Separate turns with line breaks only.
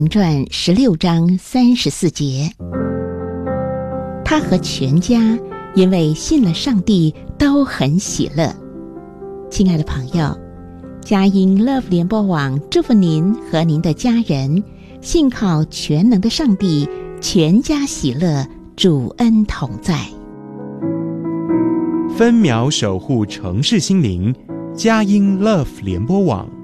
传16章34节，他和全家因为信了上帝都很喜乐。亲爱的朋友，佳音 Love 联播网祝福您和您的家人信靠全能的上帝，全家喜乐，主恩同在。
分秒守护城市心灵，佳音 Love 联播网。